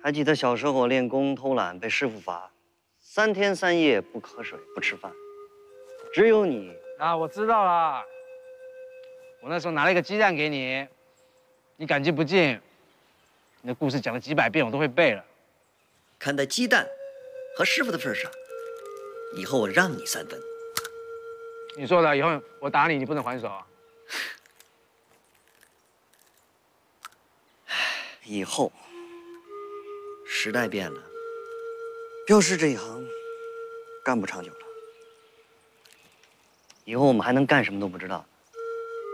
还记得小时候练功偷懒被师傅罚，3天3夜不喝水不吃饭，只有你啊，我知道了。我那时候拿了一个鸡蛋给你，你感激不尽。你的故事讲了几百遍，我都会背了。 看在鸡蛋和师傅的份上，以后我让你3分。 你说的，以后我打你，你不能还手啊。 以后时代变了，镖师这一行干不长久了。以后我们还能干什么都不知道。